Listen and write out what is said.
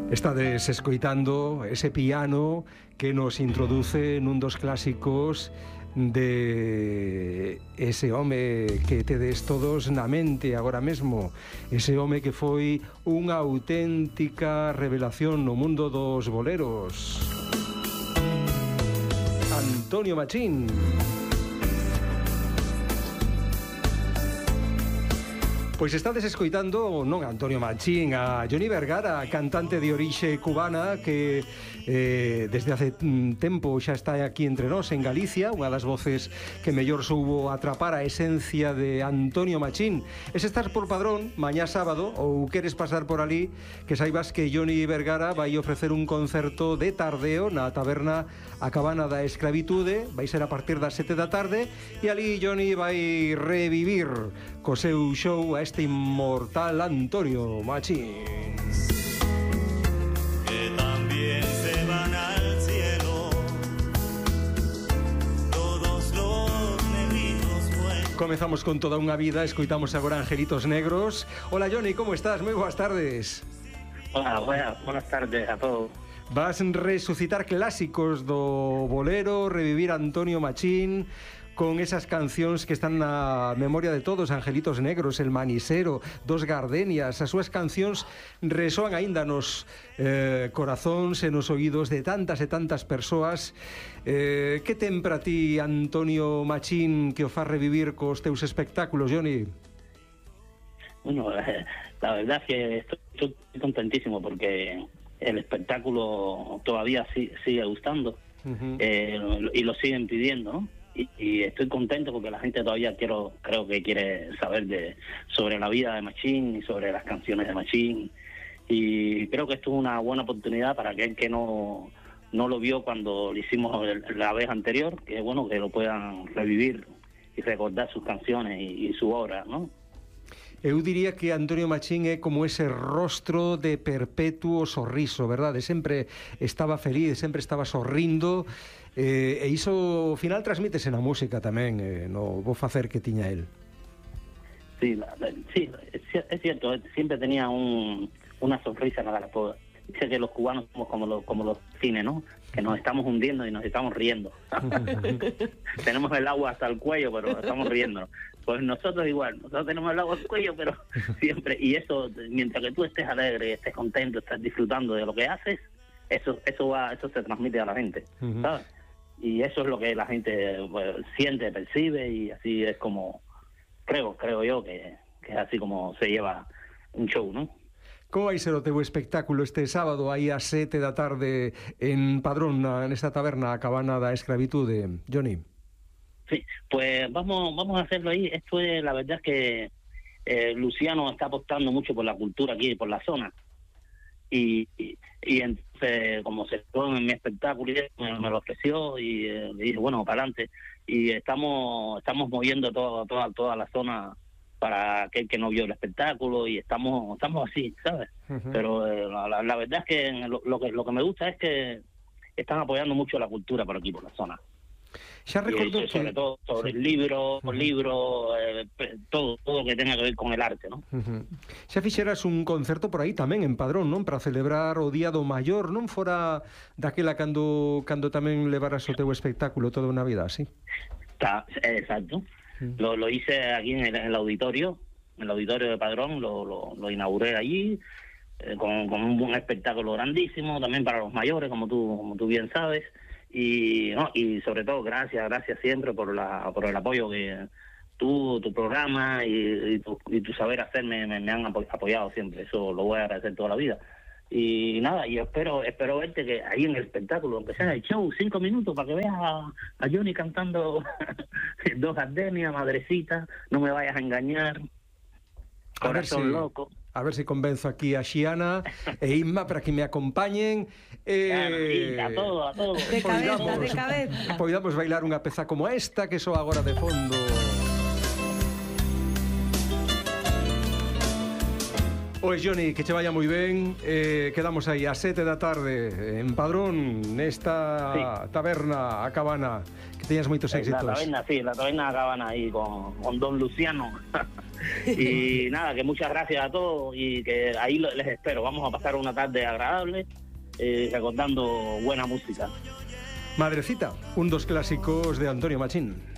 Estades escoitando ese piano que nos introduce nun dos clásicos de ese home que tedes todos na mente agora mesmo, ese home que foi unha auténtica revelación no mundo dos boleros, Antonio Machín. Pois estades escoitando non a Antonio Machín, a Johnny Vergara, cantante de orixe cubana que desde hace tempo xa está aquí entre nós en Galicia, unha das voces que mellor soubo atrapar a esencia de Antonio Machín. E se estás por Padrón mañá sábado ou queres pasar por ali, que saibas que Johnny Vergara vai ofrecer un concerto de tardeo na taberna A Cabana da Escravitude, vai ser a partir das 7 da tarde, e ali Johnny vai revivir co seu show a este inmortal Antonio Machín. Que también se van al cielo todos los negritos buenos. Comezamos con toda unha vida, escoitamos agora Angelitos Negros. Hola Johnny, como estás? Moi boas tardes. Hola, buenas tardes a todos. Vas resucitar clásicos do bolero, revivir Antonio Machín con esas cancións que están na memoria de todos, Angelitos Negros, El Manisero, Dos Gardenias. As súas cancións resoan aínda nos corazóns e nos oídos de tantas e tantas persoas. Que ten para ti Antonio Machín que o faz revivir cos teus espectáculos, Johnny? Bueno, la verdad es que estoy contentísimo porque el espectáculo todavía sigue gustando. Y lo siguen pidiendo, ¿no? Y estoy contento porque la gente todavía creo que quiere saber sobre la vida de Machín y sobre las canciones de Machín, y creo que esto es una buena oportunidad para aquel que no lo vio cuando lo hicimos la vez anterior, que bueno, que lo puedan revivir y recordar sus canciones y su obra, ¿no? Eu diría que Antonio Machín é como ese rostro de perpetuo sorriso, verdade? Sempre estaba feliz, sempre estaba sorrindo, e iso ao final transmítese na música tamén, no bo facer que tiña el. Sí, es cierto, siempre tenía una sonrisa en la cara. Dice que los cubanos somos como los cines, ¿no? Que nos estamos hundiendo y nos estamos riendo. Tenemos el agua hasta el cuello, pero estamos riendo. Pues nosotros igual, nosotros tenemos el agua al cuello, pero siempre, y eso, mientras que tú estés alegre, estés contento, estés disfrutando de lo que haces, eso se transmite a la gente, ¿sabes? Y eso es lo que la gente siente, percibe, y así es como, creo yo que es así como se lleva un show, ¿no? Como vai ser o teu espectáculo este sábado aí a 7 da tarde en Padrón, nesta taberna A Cabana da Escravitude, Johnny? Sí, pues vamos a hacerlo ahí. Esto es, la verdad es que Luciano está apostando mucho por la cultura aquí, por la zona. Y entonces, como se fue en mi espectáculo, me lo ofreció y le dije, bueno, para adelante. Y estamos moviendo toda la zona para aquel que no vio el espectáculo, y estamos así, ¿sabes? Pero la verdad es que lo que me gusta es que están apoyando mucho la cultura por aquí, por la zona. Xa recordo que... Sobre todo sobre el libro, todo que tenga que ver con el arte, ¿no? Xa fixeras un concerto por aí tamén en Padrón, non? Para celebrar o Día do Maior, non fora daquela cando tamén levaras o teu espectáculo toda unha vida, así? Exacto. Lo hice aquí en el auditorio de Padrón, lo inauguré allí, con un buen espectáculo grandísimo, también para los mayores, como tú bien sabes. Y sobre todo gracias siempre por el apoyo que tú, tu programa y tu saber hacer me han apoyado siempre. Eso lo voy a agradecer toda la vida. Y nada, y espero verte que ahí en el espectáculo, aunque sea el show, 5 minutos, para que veas a Johnny cantando Dos Gardenias, Madrecita, No me vayas a engañar, Corazón loco. A ver si convenzo aquí a Xiana e Inma para que me acompañen. A todo. De cabeza. Poidamos bailar unha peza como esta que soa agora de fondo. Pois Johnny, que che vaya moi ben. Quedamos aí a 7 da tarde en Padrón, nesta taberna A Cabana. Que teñas moitos éxitos. La taberna A Cabana aí con Don Luciano. Y nada, que muchas gracias a todos y que ahí les espero. Vamos a pasar una tarde agradable, recordando buena música. Madrecita, un dos clásicos de Antonio Machín.